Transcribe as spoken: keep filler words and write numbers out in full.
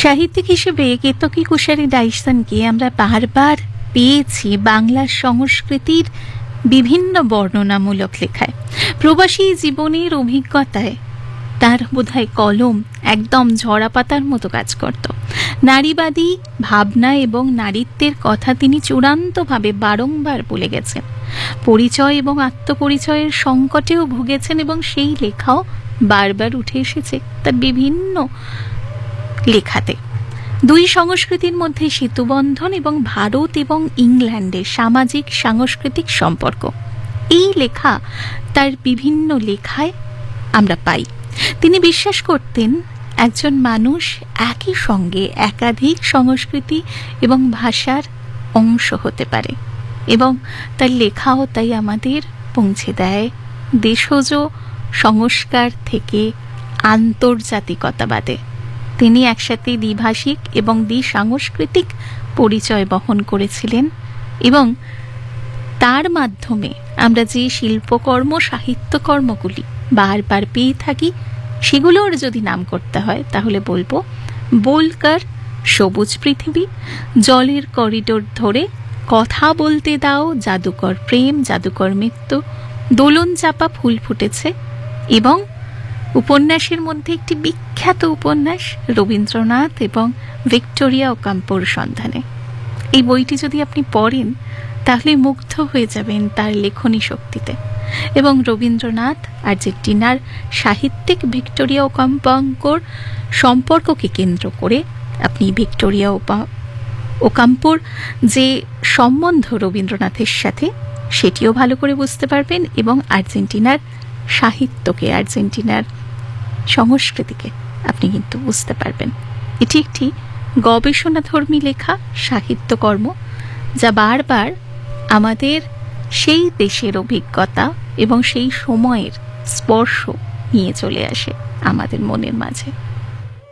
সাহিত্যিক হিসেবে কেতকী কুশারী ডাইসনকে আমরা বারবার পেয়েছি বাংলার সংস্কৃতির বিভিন্ন বর্ণনামূলক লেখায়। প্রবাসী জীবনের অভিজ্ঞতায় তার বোধহয় কলম একদম ঝরাপাতার মতো কাজ করত। নারীবাদী ভাবনা এবং নারীত্বের কথা তিনি চূড়ান্তভাবে বারংবার বলে গেছেন। পরিচয় এবং আত্মপরিচয়ের সংকটেও ভুগেছেন এবং সেই লেখাও বারবার উঠে এসেছে তার বিভিন্ন লেখাতে। দুই সংস্কৃতির মধ্যে সেতুবন্ধন এবং ভারত এবং ইংল্যান্ডের সামাজিক সাংস্কৃতিক সম্পর্ক, এই লেখা তার বিভিন্ন লেখায় আমরা পাই। তিনি বিশ্বাস করতেন একজন মানুষ একই সঙ্গে একাধিক সংস্কৃতি এবং ভাষার অংশ হতে পারে, এবং তার লেখাও তাই আমাদের পৌঁছে দেয় দেশজ সংস্কার থেকে আন্তর্জাতিকতাবাদে। তিনি একসাথে দ্বিভাষিক এবং দ্বিসাংস্কৃতিক পরিচয় বহন করেছিলেন, এবং তার মাধ্যমে আমরা যে শিল্পকর্ম সাহিত্যকর্মগুলি বারবার পেয়ে থাকি সেগুলোর যদি নাম করতে হয় তাহলে বলবো বোলকার সবুজ পৃথিবী, জলের করিডোর ধরে, কথা বলতে দাও, জাদুকর প্রেম, জাদুকর মৃত্যু, দোলন চাপা ফুল ফুটেছে, এবং উপন্যাসের মধ্যে একটি বিখ্যাত উপন্যাস রবীন্দ্রনাথ এবং ভিক্টোরিয়া ওকাম্পোর সন্ধানে। এই বইটি যদি আপনি পড়েন তাহলে মুগ্ধ হয়ে যাবেন তার লেখনী শক্তিতে। এবং রবীন্দ্রনাথ আর্জেন্টিনার সাহিত্যিক ভিক্টোরিয়া ওকাম্পোর সম্পর্ককে কেন্দ্র করে আপনি ভিক্টোরিয়া ওকাম্পোর যে সম্বন্ধ রবীন্দ্রনাথের সাথে সেটিও ভালো করে বুঝতে পারবেন, এবং আর্জেন্টিনার সাহিত্যকে, আর্জেন্টিনার সংস্কৃতিকে আপনি কিন্তু বুঝতে পারবেন। এটি একটি গবেষণাধর্মী লেখা সাহিত্যকর্ম, যা বারবার আমাদের সেই দেশের অভিজ্ঞতা এবং সেই সময়ের স্পর্শ নিয়ে চলে আসে আমাদের মনের মাঝে।